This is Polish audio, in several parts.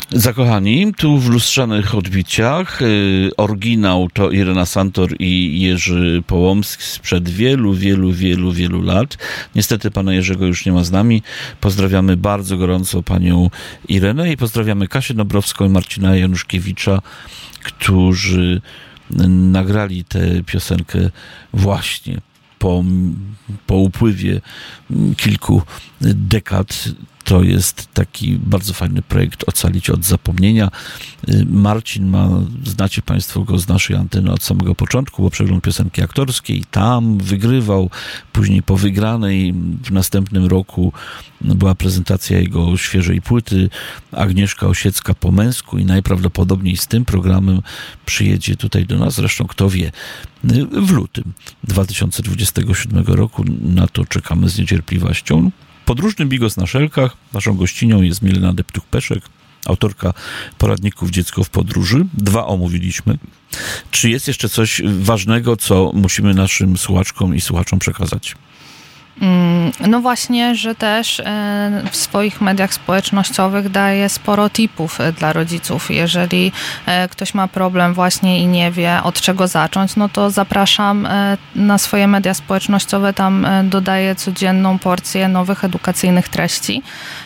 Zakochani, tu w lustrzanych odbiciach oryginał to Irena Santor i Jerzy Połomski sprzed wielu lat. Niestety pana Jerzego już nie ma z nami. Pozdrawiamy bardzo gorąco panią Irenę i pozdrawiamy Kasię Dąbrowską i Marcina Januszkiewicza, którzy nagrali tę piosenkę właśnie po upływie kilku dekad. To jest taki bardzo fajny projekt Ocalić od zapomnienia. Marcin znacie państwo go z naszej anteny od samego początku, bo przegląd piosenki aktorskiej. Tam wygrywał, później po wygranej w następnym roku była prezentacja jego świeżej płyty. Agnieszka Osiecka po męsku i najprawdopodobniej z tym programem przyjedzie tutaj do nas. Zresztą kto wie, w lutym 2027 roku. Na to czekamy z niecierpliwością. Podróżny bigos na szelkach. Naszą gościnią jest Milena Deptuch-Peszek, autorka poradników Dziecko w podróży. 2 omówiliśmy. Czy jest jeszcze coś ważnego, co musimy naszym słuchaczkom i słuchaczom przekazać? No właśnie, że też w swoich mediach społecznościowych daje sporo tipów dla rodziców. Jeżeli ktoś ma problem właśnie i nie wie, od czego zacząć, no to zapraszam na swoje media społecznościowe. Tam dodaję codzienną porcję nowych edukacyjnych treści.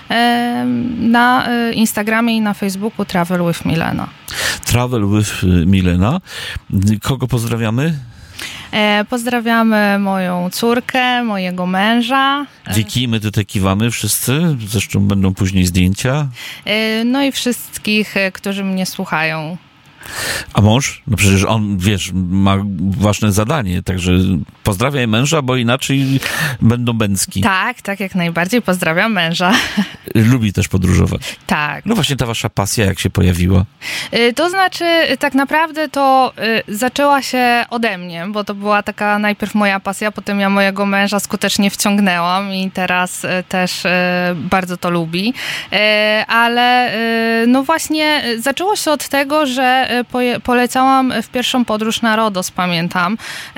Na Instagramie i na Facebooku Travel with Milena. Travel with Milena. Kogo pozdrawiamy? Pozdrawiamy moją córkę, mojego męża. Wiki, my tutaj kiwamy wszyscy, zresztą będą później zdjęcia. No i wszystkich, którzy mnie słuchają. A mąż? No przecież on, wiesz, ma ważne zadanie, także pozdrawiaj męża, bo inaczej będą bęcki. Tak, jak najbardziej pozdrawiam męża. Lubi też podróżować. Tak. No właśnie ta wasza pasja, jak się pojawiła? To znaczy, tak naprawdę to zaczęła się ode mnie, bo to była taka najpierw moja pasja, potem ja mojego męża skutecznie wciągnęłam i teraz też bardzo to lubi. Ale no właśnie zaczęło się od tego, że polecałam w pierwszą podróż na Rodos, pamiętam.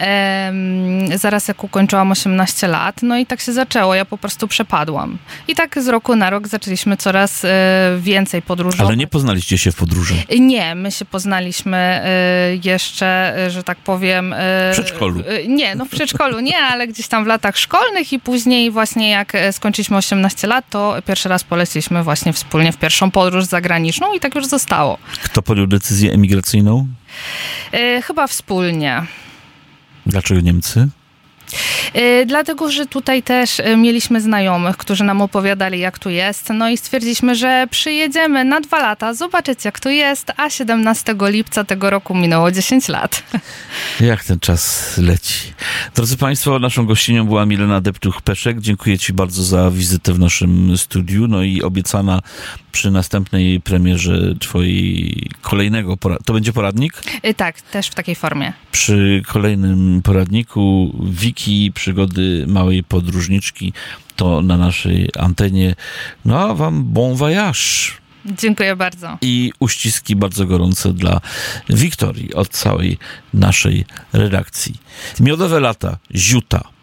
Zaraz jak ukończyłam 18 lat. No i tak się zaczęło. Ja po prostu przepadłam. I tak z roku na rok zaczęliśmy coraz więcej podróżować. Ale nie poznaliście się w podróży? Nie, my się poznaliśmy jeszcze, że tak powiem... W przedszkolu? Nie, no w przedszkolu nie, ale gdzieś tam w latach szkolnych i później właśnie jak skończyliśmy 18 lat, to pierwszy raz poleciliśmy właśnie wspólnie w pierwszą podróż zagraniczną i tak już zostało. Kto podjął decyzję emigracyjną? Chyba wspólnie. Dlaczego Niemcy? Dlatego, że tutaj też mieliśmy znajomych, którzy nam opowiadali, jak tu jest, no i stwierdziliśmy, że przyjedziemy na 2 lata, zobaczyć, jak tu jest, a 17 lipca tego roku minęło 10 lat. Jak ten czas leci. Drodzy Państwo, naszą gościnią była Milena Deptuch-Peszek. Dziękuję Ci bardzo za wizytę w naszym studiu, no i obiecana przy następnej premierze twojej kolejnego to będzie poradnik? Tak, też w takiej formie. Przy kolejnym poradniku Wiki, przygody małej podróżniczki, to na naszej antenie. No a wam bon voyage. Dziękuję bardzo. I uściski bardzo gorące dla Wiktorii od całej naszej redakcji. Miodowe lata, Ziuta.